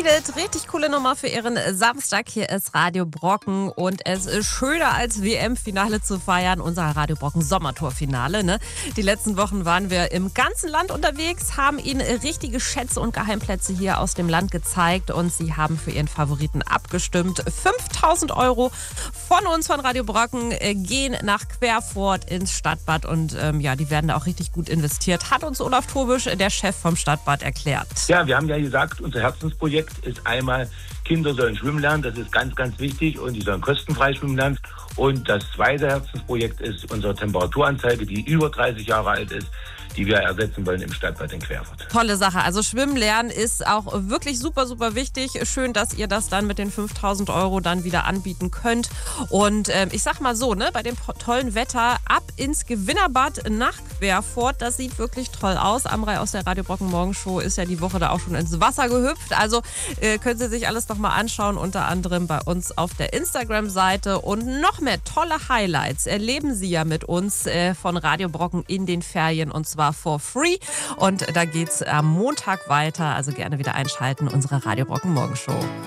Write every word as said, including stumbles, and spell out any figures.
Edith, richtig coole Nummer für ihren Samstag. Hier ist Radio Brocken und es ist schöner als W M-Finale zu feiern, unser Radio Brocken Sommertour-Finale. Ne? Die letzten Wochen waren wir im ganzen Land unterwegs, haben Ihnen richtige Schätze und Geheimplätze hier aus dem Land gezeigt und Sie haben für Ihren Favoriten abgestimmt. fünftausend Euro von uns, von Radio Brocken, gehen nach Querfurt ins Stadtbad und ähm, ja, die werden da auch richtig gut investiert, hat uns Olaf Tobisch, der Chef vom Stadtbad, erklärt. Ja, wir haben ja gesagt, unser Herzensprojekt ist einmal, Kinder sollen schwimmen lernen, das ist ganz, ganz wichtig und die sollen kostenfrei schwimmen lernen. Und das zweite Herzensprojekt ist unsere Temperaturanzeige, die über dreißig Jahre alt ist, die wir ersetzen wollen im Stadtbad in Querfurt. Tolle Sache. Also Schwimmen lernen ist auch wirklich super, super wichtig. Schön, dass ihr das dann mit den fünftausend Euro dann wieder anbieten könnt. Und ähm, ich sag mal so, ne, bei dem tollen Wetter ab ins Gewinnerbad nach Querfurt. Das sieht wirklich toll aus. Amrei aus der Radio Brocken Morgenshow ist ja die Woche da auch schon ins Wasser gehüpft. Also äh, können Sie sich alles nochmal anschauen, unter anderem bei uns auf der Instagram-Seite. Und noch mehr tolle Highlights erleben Sie ja mit uns äh, von Radio Brocken in den Ferien, und zwar for free. Und da geht's am Montag weiter. Also gerne wieder einschalten, unsere Radio Brocken Morgenshow.